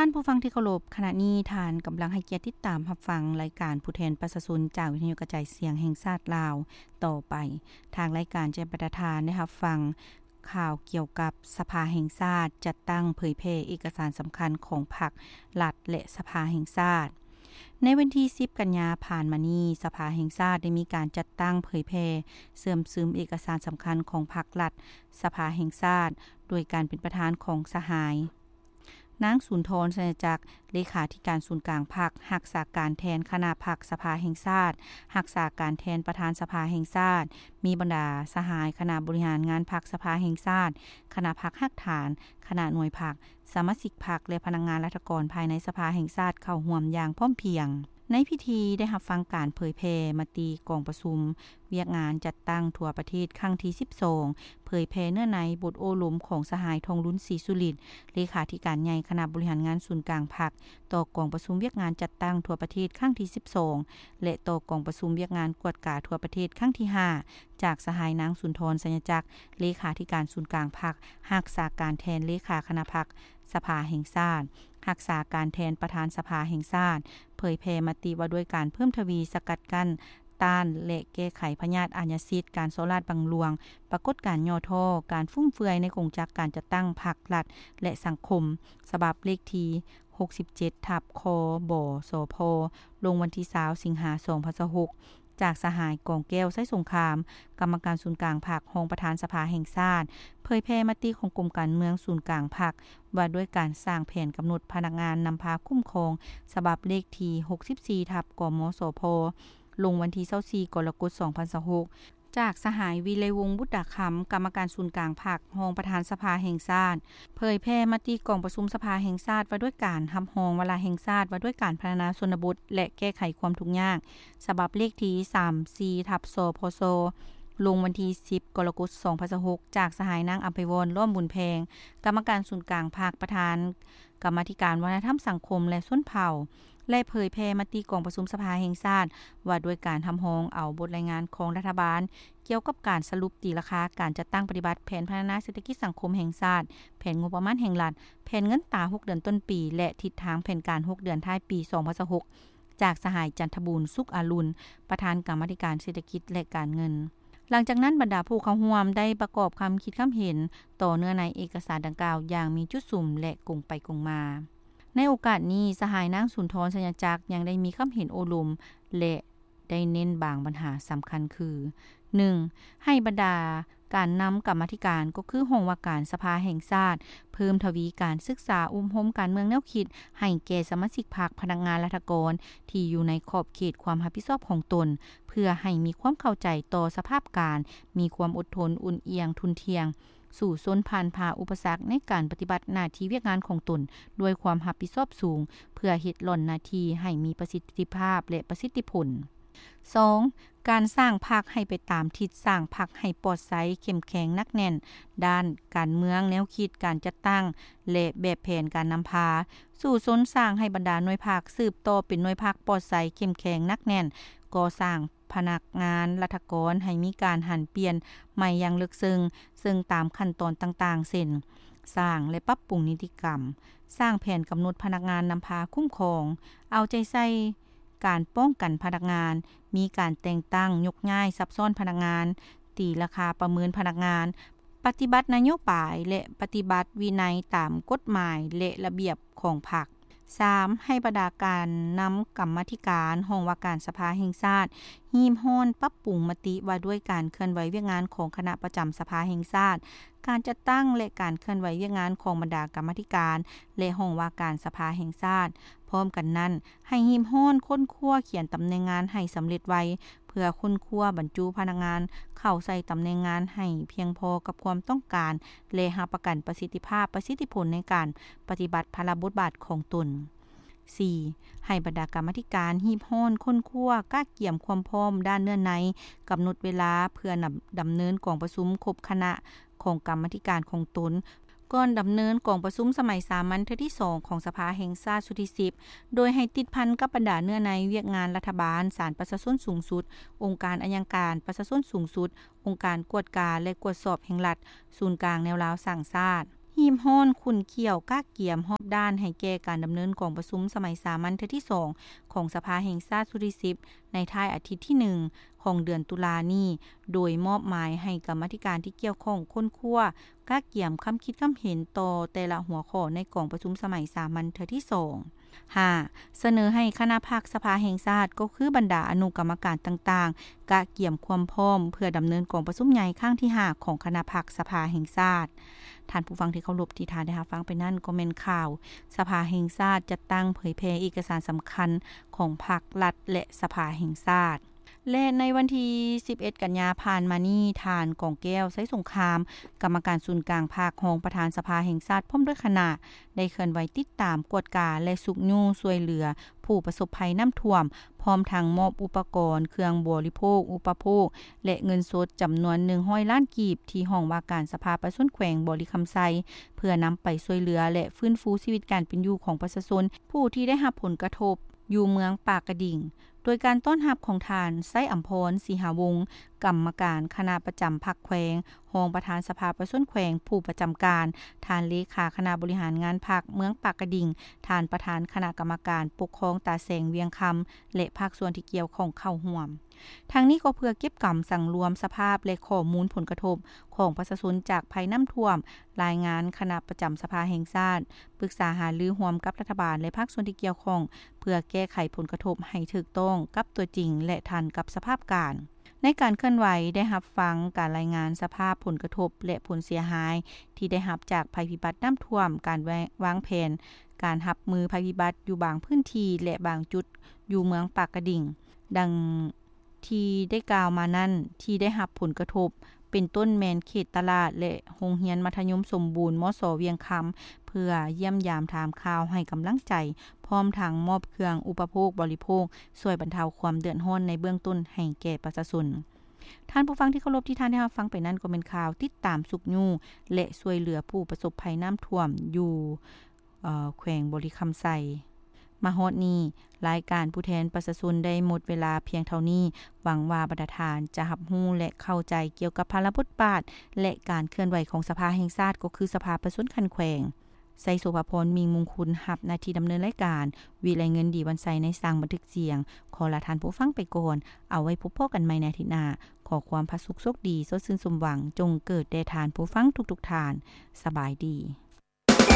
านผู้ฟังที่เคารพขณะนี้ท่านกำลังให้เกียรติติดตามรับฟังรายการผู้แทนประชาชนจากวิทยุกระจายเสียงแห่งชาติลาวต่อไปทางรายการจะประทานได้รับฟังข่าวเกี่ยวกับสภาแห่งชาติจัดตั้งเผยแพร่เอกสารสำคัญของพรรครัฐและสภาแห่งชาติในวันที่10กันยาผ่านมานี้สภาแห่งชาติได้มีการจัดตั้งเผยแพร่เสื่อมซึมเอกสารสำคัญของพรรครัฐสภาแห่งชาติโดยการเป็นประธานของสหายนางสุนทรสัญญจักรเลขาธิการศูนย์กลางพรรครักษาการแทนคณะพรรคสภาแห่งชาติรักษาการแทนประธานสภาแห่งชาติมีบรรดาสหายคณะบริหารงานพรรคสภาแห่งชาติคณะพรรคหักฐานคณะหน่วยพรรคสมาชิกพรรคและพนักงานราชการภายในสภาแห่งชาติเข้าร่วมอย่างพร้อมเพรียงในพิธีได้รับฟังการเผยแพร่มติกองประชุมเวียกงานจัดตั้งทั่วประเทศครั้งที่12เผยแพร่เนื้อในบทโอลมของสหายทองลุ้นศรีสุริตเลขาธิการใหญ่คณะบริหารงานศูนย์กลางพรรคต่อกองประชุมเวียกงานจัดตั้งทั่วประเทศครั้งที่12และต่อกองประชุมเวียกงานกวดกาทั่วประเทศครั้งที่5จากสหายนางสุนทรสัญญจักรเลขาธิการศูนย์กลางพรรครักษาการแทนเลขาคณะพรรคสภาแห่งชาติรักษาการแทนประธานสภาแห่งชาติเผยแพร่มติว่าด้วยการเพิ่มทวีสกัดกั้นต้านและแก้ไขพยาธิอาญาสิทธิ์การโซลาดบังลวงปรากฏการย่อท่อการฟุ่มเฟือยในกงจักการจัดตั้งพรรครัฐและสังคมฉบับเลขที่67/คบสพลงวันที่20สิงหาคม2026จากสหายกองแก้วไส้สงครามกรรมการศูนย์กลางพรรครองประธานสภาแห่งชาติเผยแพร่มติของกรมการเมืองศูนย์กลางพรรคว่าด้วยการสร้างแผนกำหนดพนักงานนำพาคุ้มครองฉบับเลขที่64/กมสพลงวันที่24กรกฎาคม2026จากสหายวิไลวงศ์บุตรคำกรรมการศูนย์กลางพรรครองประธานสภาแห่งชาติเผยแพร่มติกองประชุมสภาแห่งชาติว่าด้วยการรับรองวาระแห่งชาติว่าด้วยการพัฒนาชนบทและแก้ไขความทุกข์ยากฉบับเลขที่34/สพสลงวันที่10กรกฎาคม2026จากสหายนางอภัยวรณ์ร่วมบุญแพงกรรมการศูนย์กลางพรรคประธานกรรมาธิการวัฒนธรรมสังคมและชนเผ่าและเผยแพร่มติกองประชุมสภาแห่งชาติว่าด้วยการทำรองเอาบทรายงานของรัฐบาลเกี่ยวกับการสรุปตีราคาการจัดตั้งปฏิบัติแผนพัฒนาเศรษฐกิจสังคมแห่งชาติแผนงบประมาณแห่งรัฐแผนเงินตรา6เดือนต้นปีและทิศทางแผนการ6เดือนท้ายปี2026จากสหายจันทบูรณ์สุขอรุณประธานกรรมาธิการเศรษฐกิจและการเงินหลังจากนั้นบรรดาผู้เข้าร่วมได้ประกอบความคิดความเห็นต่อเนื้อในเอกสารดังกล่าวอย่างมีจุดสุ่มและกงไปกงมาในโอกาสนี้สหายนางสุนทรสัญญจักรยังได้มีความเห็นโอลมและได้เน้นบางปัญหาสำคัญคือ 1. ให้บรรดาการนำกรรมาธิการก็คือห้องว่าการสภาแห่งชาติเพิ่มทวีการศึกษาห่มการเมืองแนวคิดให้แก่สมาชิกพรรคพนักงานราชการที่อยู่ในขอบเขตความรับผิดชอบของตนเพื่อให้มีความเข้าใจต่อสภาพการมีความอดทนอุ่นเอียงทุนเทียงสู่ซ้นผ่านพาอุปสรรคในการปฏิบัติหน้าที่เวียกงานของตนด้วยความรับผิดชอบสูงเพื่อเฮ็ดหล่อนหน้าที่ให้มีประสิทธิภาพและประสิทธิผล 2. การสร้างพรรคให้ไปตามทิศสร้างพรรคให้ปลอดภัยเข้มแข็งนักแน่นด้านการเมืองแนวคิดการจัดตั้งและแบบแผนการนำพาสู่ซ้นสร้างให้บรรดาหน่วยพรรคสืบต่อเป็นหน่วยพรรคปลอดภัยเข้มแข็งนักแน่นก่อสร้างพนักงานราชการให้มีการหันเปลี่ยนใหม่อย่างลึกซึ่งตามขั้นตอนต่างๆเช่นสร้างและปรับปรุงนิติกรรมสร้างแผนกำหนดพนักงานนำพาคุ้มครองเอาใจใส่การป้องกันพนักงานมีการแต่งตั้งยกย้ายซับซ้อนพนักงานตีราคาประเมินพนักงานปฏิบัตินโยบายและปฏิบัติวินัยตามกฎหมายและระเบียบของพรรค 3. ให้บรรดาการนำกรรมาธิการห้องว่าการสภาแห่งชาติหีมห้อนปรับปรุงมติว่าด้วยการเคลื่อนไหวเวียกงานของคณะประจำสภาแห่งชาติการจัดตั้งและการเคลื่อนไหวเวียกงานของบรรดากรรมาธิการและห้องว่าการสภาแห่งชาติพร้อมกันนั้นให้หีมห้อนค้นคว้าเขียนตำแหน่งงานให้สำเร็จไวเพื่อค้นคว้าบรรจุพนักงานเข้าใส่ตำแหน่งงานให้เพียงพอกับความต้องการและรับประกันประสิทธิภาพประสิทธิผลในการปฏิบัติภารบทบาทของตน 4. ให้บรรดากรรมาธิการหีบห้อนค้นคว้ากล้าเกี่ยมความพร้อมด้านเนื้อในกำหนดเวลาเพื่อดำเนินกองประชุมครบคณะของกรรมาธิการของตนก่อนดำเนินกองประชุมสมัยสามัญเทื่อที่2ของสภาแห่งชาติชุดที่10โดยให้ติดพันกับบรรดาเนื้อในเวียกงานรัฐบาลศาลประชาชนสูงสุดองค์การอัยการประชาชนสูงสุดองค์การกวดกาและกวดสอบแห่งรัฐศูนย์กลางแนวราวสร้างชาติหีมฮ้อนขุ่นเกี่ยวก้าเกียมรอบด้านให้แก่การดำเนินกองประชุมสมัยสามัญเทื่อที่2ของสภาแห่งชาติสุริสิบในท้ายอาทิตย์ที่1ของเดือนตุลานี้โดยมอบหมายให้กรรมาธิการที่เกี่ยวข้องค้นคว้าก้าเกี่ยมคำคิดคำเห็นต่อแต่ละหัวข้อในกองประชุมสมัยสามัญเทื่อที่5เสนอให้คณะภาคสภาแห่งชาติก็คือบรรดาอนุกรรมการต่างๆกะเกี่ยมความพร้อมเพื่อดำเนินกองประชุมใหญ่ครั้งที่5ของคณะภาคสภาแห่งชาติท่านผู้ฟังที่เคารพที่ทานได้รับฟังไปนั่นก็แม่นข่าวสภาแห่งชาติจะตั้งเผยแพร่เอกสารสำคัญของพรรครัฐและสภาแห่งชาติและในวันที่11กันยาผ่านมานี้ทานกองแก้วไสสงครามกรรมการศูนย์กลางภาครองประธานสภาแห่งชาติพร้อมด้วยคณะได้เคลื่อนไหวติดตามกวดกาและสุกยู่ช่วยเหลือผู้ประสบภัยน้ำท่วมพร้อมทั้งมอบอุปกรณ์เครื่องบริโภคอุปโภคและเงินสดจำนวน100ล้านกีบที่ห้องว่าการสภาประชาชนแขวงบริคำไซเพื่อนำไปช่วยเหลือและฟื้นฟูชีวิตการเป็นอยู่ของประชาชนผู้ที่ได้รับผลกระทบอยู่เมืองปากกระดิ่งโดยการต้อนรับของทานไส้อัมพรศรีหาวงศ์กรรมการคณะประจำพรรคแขวงรองประธานสภาประชาชนแขวงผู้ประจำการทานเลขาคณะบริหารงานพรรคเมืองปากกระดิ่งทานประธานคณะกรรมการปกครองตาแสงเวียงคำและภาคส่วนที่เกี่ยวข้องเข้าร่วมทางนี้ก็เพื่อเก็บกำสั่งรวมสภาพและข้อมูลผลกระทบของประชาชนจากภัยน้ำท่วมรายงานคณะประจำสภาแห่งชาติปรึกษาหารือร่วมกับรัฐบาลและภาคส่วนที่เกี่ยวข้องเพื่อแก้ไขผลกระทบให้ถูกต้องกับตัวจริงและทันกับสภาพการในการเคลื่อนไหวได้รับฟังการรายงานสภาพผลกระทบและผลเสียหายที่ได้รับจากภัยพิบัติน้ำท่วมการวางแผนการรับมือภัยพิบัติอยู่บางพื้นที่และบางจุดอยู่เมืองปากกระดิ่งดังที่ได้กล่าวมานั้นที่ได้รับผลกระทบเป็นต้นแมนเขตตลาดและโรงเรียนมัธยมสมบูรณ์มส.เวียงคำเพื่อเยี่ยมยามถามข่าวให้กำลังใจพร้อมทั้งมอบเครื่องอุปโภคบริโภคช่วยบรรเทาความเดือดร้อนในเบื้องต้นให้แก่ประชาชนท่านผู้ฟังที่เคารพที่ท่านได้รับฟังไปนั้นก็เป็นข่าวติดตามสุขยู่และช่วยเหลือผู้ประสบภัยน้ำท่วมอยู่แขวงบริคำไซมาฮอดนี้รายการผู้แทนประชาชนได้หมดเวลาเพียงเท่านี้หวังว่าบรรดาทานจะรับรู้และเข้าใจเกี่ยวกับภาระบทบาทและการเคลื่อนไหวของสภาแห่งชาติก็คือสภาประชาชนคันแขวงไซโสภพรมีมงคลรับหน้าที่ดำเนินรายการวิไลเงินดีวันไซในสร้างบันทึกเสียงขอลาท่านผู้ฟังไปก่อนเอาไว้พบกันใหม่ในอาทิตย์หน้าขอความพระสุขโชคดีสดชื่นสมหวังจงเกิดแด่ทานผู้ฟังทุกๆทานสบายดี